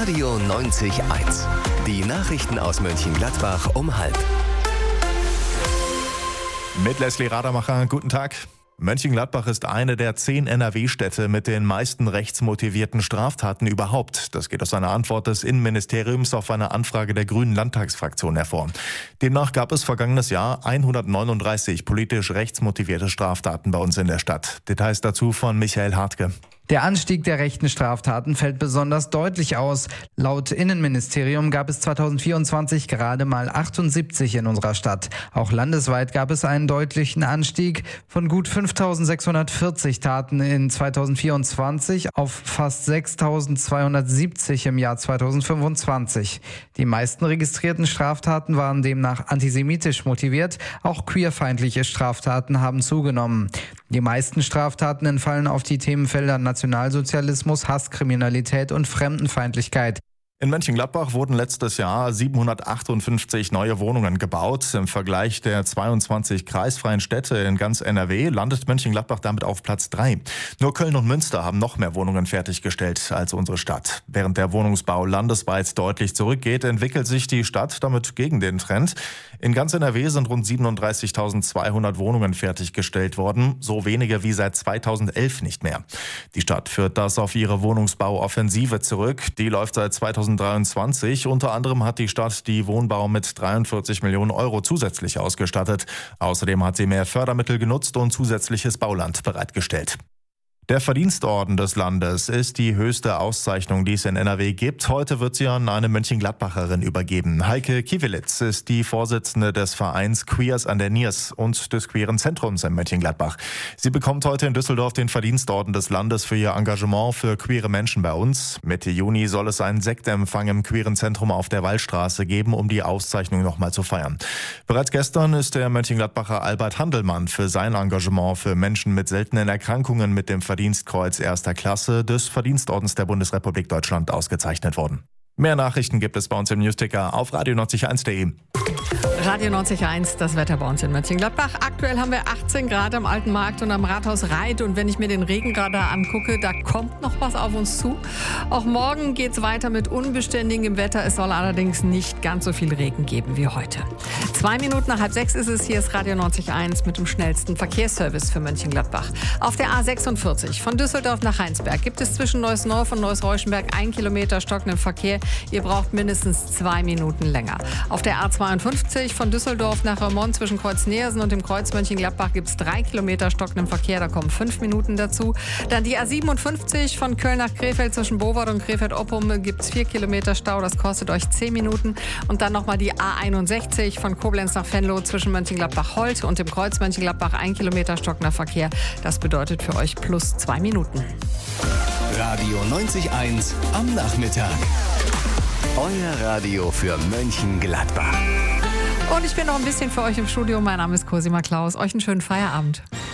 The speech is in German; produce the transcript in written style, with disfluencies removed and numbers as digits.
Radio 90.1. Die Nachrichten aus Mönchengladbach um 12:30. Mit Leslie Radermacher, guten Tag. Mönchengladbach ist eine der 10 NRW-Städte mit den meisten rechtsmotivierten Straftaten überhaupt. Das geht aus einer Antwort des Innenministeriums auf eine Anfrage der Grünen Landtagsfraktion hervor. Demnach gab es vergangenes Jahr 139 politisch rechtsmotivierte Straftaten bei uns in der Stadt. Details dazu von Michael Hartke. Der Anstieg der rechten Straftaten fällt besonders deutlich aus. Laut Innenministerium gab es 2024 gerade mal 78 in unserer Stadt. Auch landesweit gab es einen deutlichen Anstieg von gut 5.640 Taten in 2024 auf fast 6.270 im Jahr 2025. Die meisten registrierten Straftaten waren demnach antisemitisch motiviert. Auch queerfeindliche Straftaten haben zugenommen. Die meisten Straftaten entfallen auf die Themenfelder Nationalsozialismus, Hasskriminalität und Fremdenfeindlichkeit. In Mönchengladbach wurden letztes Jahr 758 neue Wohnungen gebaut. Im Vergleich der 22 kreisfreien Städte in ganz NRW landet Mönchengladbach damit auf Platz 3. Nur Köln und Münster haben noch mehr Wohnungen fertiggestellt als unsere Stadt. Während der Wohnungsbau landesweit deutlich zurückgeht, entwickelt sich die Stadt damit gegen den Trend. In ganz NRW sind rund 37.200 Wohnungen fertiggestellt worden, so wenige wie seit 2011 nicht mehr. Die Stadt führt das auf ihre Wohnungsbauoffensive zurück. Die läuft seit 2023. Unter anderem hat die Stadt die Wohnbau mit 43 Millionen Euro zusätzlich ausgestattet. Außerdem hat sie mehr Fördermittel genutzt und zusätzliches Bauland bereitgestellt. Der Verdienstorden des Landes ist die höchste Auszeichnung, die es in NRW gibt. Heute wird sie an eine Mönchengladbacherin übergeben. Heike Kiewelitz ist die Vorsitzende des Vereins Queers an der Niers und des Queeren Zentrums in Mönchengladbach. Sie bekommt heute in Düsseldorf den Verdienstorden des Landes für ihr Engagement für queere Menschen bei uns. Mitte Juni soll es einen Sektempfang im Queeren Zentrum auf der Wallstraße geben, um die Auszeichnung nochmal zu feiern. Bereits gestern ist der Mönchengladbacher Albert Handelmann für sein Engagement für Menschen mit seltenen Erkrankungen mit dem Verdienstkreuz erster Klasse des Verdienstordens der Bundesrepublik Deutschland ausgezeichnet worden. Mehr Nachrichten gibt es bei uns im Newsticker auf radio90.1.de. Radio 90.1, das Wetter bei uns in Mönchengladbach. Aktuell haben wir 18 Grad am Alten Markt und am Rathaus Reit. Und wenn ich mir den Regen gerade angucke, da kommt noch was auf uns zu. Auch morgen geht es weiter mit unbeständigem Wetter. Es soll allerdings nicht ganz so viel Regen geben wie heute. 2 Minuten nach 5:30 ist es. Hier ist Radio 90.1 mit dem schnellsten Verkehrsservice für Mönchengladbach. Auf der A46 von Düsseldorf nach Heinsberg gibt es zwischen Neuss-Norf und Neuss-Reuschenberg 1 Kilometer stockenden Verkehr. Ihr braucht mindestens 2 Minuten länger. Auf der A52 von Düsseldorf nach Remont zwischen Kreuz Neersen und dem Kreuz Mönchengladbach gibt es 3 Kilometer stockenden Verkehr, da kommen 5 Minuten dazu. Dann die A57 von Köln nach Krefeld zwischen Bowart und Krefeld-Oppum gibt es 4 Kilometer Stau, das kostet euch 10 Minuten. Und dann nochmal die A61 von Koblenz nach Venlo zwischen Mönchengladbach-Holt und dem Kreuz Mönchengladbach 1 Kilometer stockender Verkehr, das bedeutet für euch plus 2 Minuten. Radio 90.1 am Nachmittag. Euer Radio für Mönchengladbach. Und ich bin noch ein bisschen für euch im Studio. Mein Name ist Cosima Klaus. Euch einen schönen Feierabend.